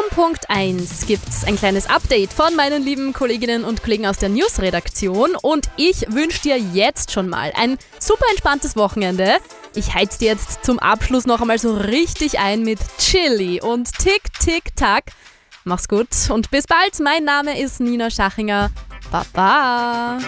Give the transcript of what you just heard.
Punkt 1 gibt's ein kleines Update von meinen lieben Kolleginnen und Kollegen aus der News-Redaktion und ich wünsche dir jetzt schon mal ein super entspanntes Wochenende. Ich heiz dir jetzt zum Abschluss noch einmal so richtig ein mit Chili und Tick, Tick, Tack. Mach's gut und bis bald. Mein Name ist Nina Schachinger. Baba.